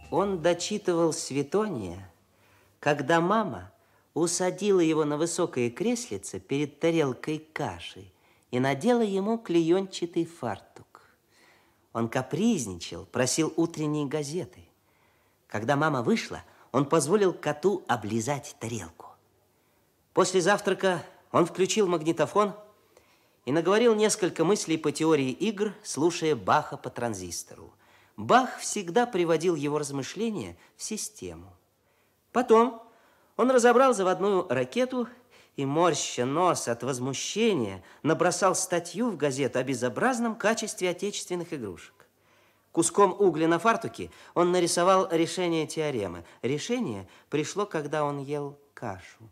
Он дочитывал Светония, когда мама усадила его на высокое креслице перед тарелкой каши и надела ему клеенчатый фартук. Он капризничал, просил утренние газеты. Когда мама вышла, он позволил коту облизать тарелку. После завтрака он включил магнитофон и наговорил несколько мыслей по теории игр, слушая Баха по транзистору. Бах всегда приводил его размышления в систему. Потом он разобрал заводную ракету и, морща нос от возмущения, набросал статью в газету о безобразном качестве отечественных игрушек. Куском угля на фартуке он нарисовал решение теоремы. Решение пришло, когда он ел кашу.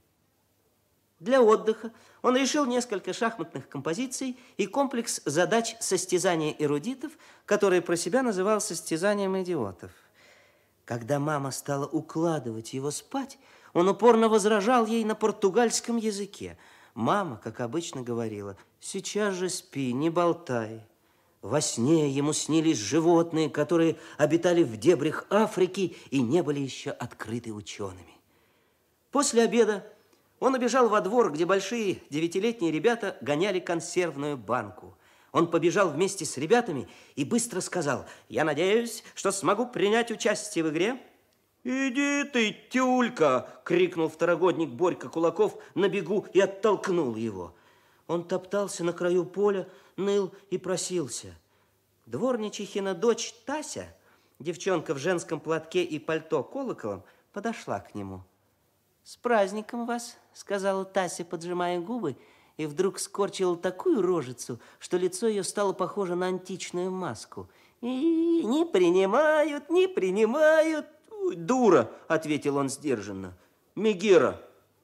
Для отдыха он решил несколько шахматных композиций и комплекс задач состязания эрудитов, который про себя называл состязанием идиотов. Когда мама стала укладывать его спать, он упорно возражал ей на португальском языке. Мама, как обычно, говорила: «Сейчас же спи, не болтай». Во сне ему снились животные, которые обитали в дебрях Африки и не были еще открыты учеными. После обеда он убежал во двор, где большие 9-летние ребята гоняли консервную банку. Он побежал вместе с ребятами и быстро сказал: «Я надеюсь, что смогу принять участие в игре». «Иди ты, тюлька!» – крикнул второгодник Борька Кулаков на бегу и оттолкнул его. Он топтался на краю поля, ныл и просился. Дворничихина дочь Тася, девчонка в женском платке и пальто колоколом, подошла к нему. «С праздником вас!» – сказала Тася, поджимая губы, и вдруг скорчила такую рожицу, что лицо ее стало похоже на античную маску. «И не принимают, не принимают!» «Ой, дура!» – ответил он сдержанно. «Мегера!»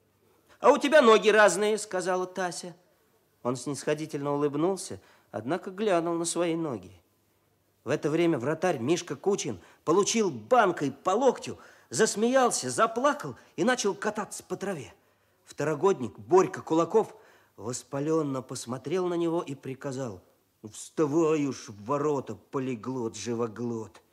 «А у тебя ноги разные!» – сказала Тася. Он снисходительно улыбнулся, однако глянул на свои ноги. В это время вратарь Мишка Кучин получил банкой по локтю, засмеялся, заплакал и начал кататься по траве. Второгодник Борька Кулаков воспаленно посмотрел на него и приказал: «Вставай уж в ворота, полиглот, живоглот».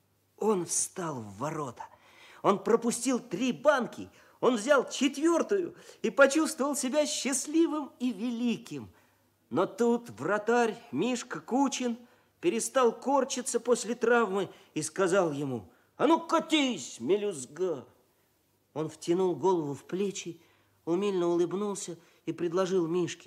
Он встал в ворота. Он пропустил 3 банки, он взял 4-ю и почувствовал себя счастливым и великим. Но тут вратарь Мишка Кучин перестал корчиться после травмы и сказал ему: «А ну, катись, мелюзга!» Он втянул голову в плечи, умильно улыбнулся и предложил Мишке: